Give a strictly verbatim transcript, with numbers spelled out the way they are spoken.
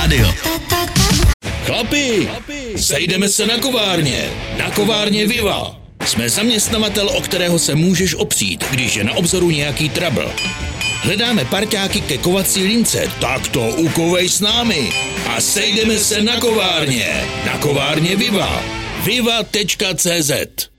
rádio. Chlapi, sejdeme se na kovárně. Na kovárně Viva. Jsme zaměstnavatel, o kterého se můžeš opřít, když je na obzoru nějaký trouble. Hledáme parťáky ke kovací lince, tak to ukovej s námi. A sejdeme se na kovárně. Na kovárně Viva. viva tečka cé zet